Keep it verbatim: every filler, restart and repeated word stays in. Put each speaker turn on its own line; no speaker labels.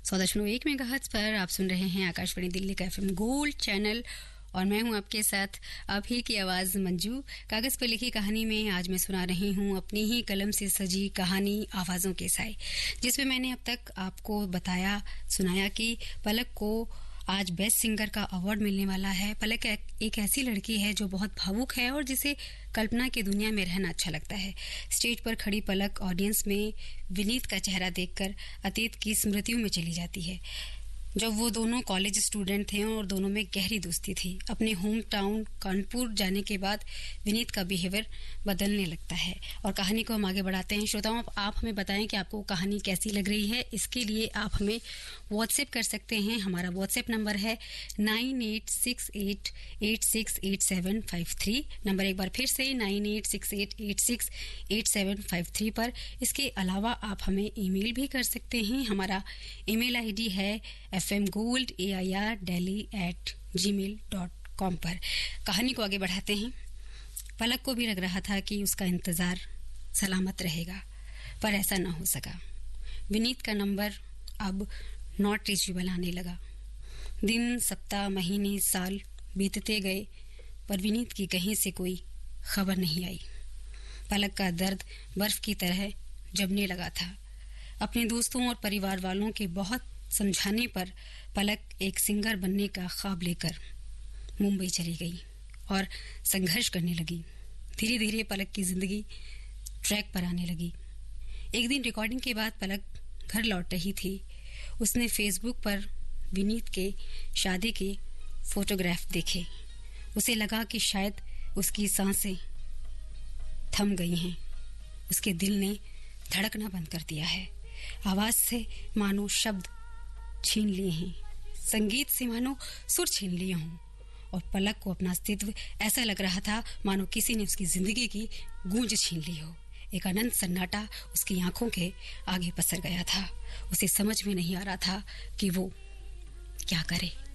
सौ दशमलव एक मेगाहर्ट्ज पर आप सुन रहे हैं आकाशवाणी दिल्ली का एफएम गोल्ड चैनल और मैं हूं आपके साथ आप ही की आवाज मंजू। कागज पर लिखी कहानी में आज मैं सुना रही हूं अपनी ही कलम से सजी कहानी आवाजों के साए, जिसमें मैंने अब तक आपको बताया सुनाया कि पलक को आज बेस्ट सिंगर का अवार्ड मिलने वाला है। पलक एक ऐसी लड़की है जो बहुत भावुक है और जिसे कल्पना की दुनिया में रहना अच्छा लगता है। स्टेज पर खड़ी पलक ऑडियंस में विनीत का चेहरा देखकर अतीत की स्मृतियों में चली जाती है, जब वो दोनों कॉलेज स्टूडेंट थे और दोनों में गहरी दोस्ती थी। अपने होम टाउन कानपुर जाने के बाद विनीत का बिहेवियर बदलने लगता है और कहानी को हम आगे बढ़ाते हैं। श्रोताओं, आप हमें बताएं कि आपको कहानी कैसी लग रही है। इसके लिए आप हमें व्हाट्सएप कर सकते हैं। हमारा व्हाट्सएप नंबर है nine eight six eight eight six eight seven five three. Number एक बार फिर से nine eight six eight eight six eight seven five three पर। इसके अलावा आप हमें ईमेल भी कर सकते हैं। हमारा ईमेल आईडी है F M gold A I R daily eight ji mail dot com पर। कहानी को आगे बढ़ाते हैं। पलक को भी लग रहा था कि उसका इंतजार सलामत रहेगा, पर ऐसा न हो सका। विनीत का नंबर अब नॉट रीचेबल आने लगा। दिन, सप्ताह, महीने, साल बीतते गए, पर विनीत की कहीं से कोई खबर नहीं आई। पलक का दर्द बर्फ की तरह जमने लगा था। अपने दोस्तों और परिवार वालों के बहुत समझाने पर पलक एक सिंगर बनने का ख्वाब लेकर मुंबई चली गई और संघर्ष करने लगी। धीरे धीरे पलक की जिंदगी ट्रैक पर आने लगी। एक दिन रिकॉर्डिंग के बाद पलक घर लौट रही थी। उसने फेसबुक पर विनीत के शादी के फोटोग्राफ देखे। उसे लगा कि शायद उसकी सांसें थम गई हैं। उसके दिल ने धड़कना बंद कर दिया है। आवाज से मानो शब्द छीन लिए हैं, संगीत से मानो सुर छीन लिए हों, और पलक को अपना अस्तित्व ऐसा लग रहा था मानो किसी ने उसकी जिंदगी की गूंज छीन ली हो। एक अनंत सन्नाटा उसकी आंखों के आगे पसर गया था। उसे समझ में नहीं आ रहा था कि वो क्या करे।